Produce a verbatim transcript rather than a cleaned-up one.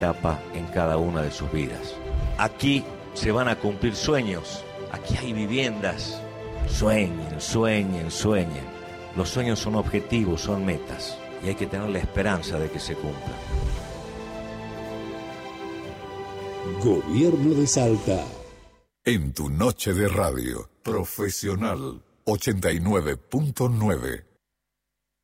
etapa en cada una de sus vidas. Aquí se van a cumplir sueños, aquí hay viviendas. Sueñen, sueñen, sueñen. Los sueños son objetivos, son metas, y hay que tener la esperanza de que se cumplan. Gobierno de Salta. En tu noche de radio, Profesional ochenta y nueve punto nueve.